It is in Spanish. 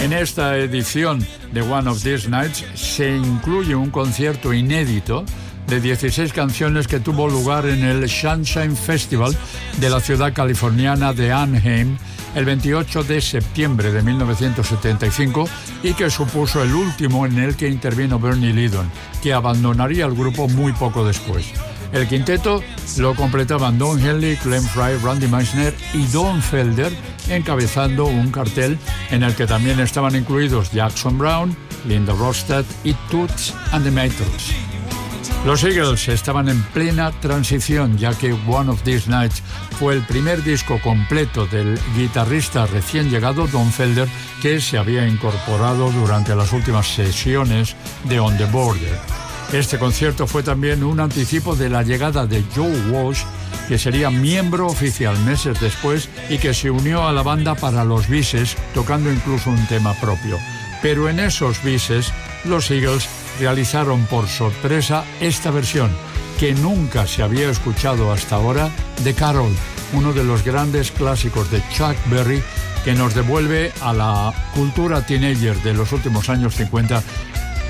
En esta edición de One of These Nights se incluye un concierto inédito de 16 canciones que tuvo lugar en el Sunshine Festival de la ciudad californiana de Anaheim el 28 de septiembre de 1975 y que supuso el último en el que intervino Bernie Leadon, que abandonaría el grupo muy poco después. El quinteto lo completaban Don Henley, Glenn Frey, Randy Meisner y Don Felder, encabezando un cartel en el que también estaban incluidos Jackson Browne, Linda Ronstadt y Toots and the Maytals. Los Eagles estaban en plena transición, ya que One of These Nights fue el primer disco completo del guitarrista recién llegado Don Felder, que se había incorporado durante las últimas sesiones de On the Border. Este concierto fue también un anticipo de la llegada de Joe Walsh, que sería miembro oficial meses después y que se unió a la banda para los bises, tocando incluso un tema propio. Pero en esos bises, los Eagles realizaron por sorpresa esta versión, que nunca se había escuchado hasta ahora, de Carol, uno de los clásicos de Chuck Berry, que nos devuelve a la cultura teenager de los últimos años 50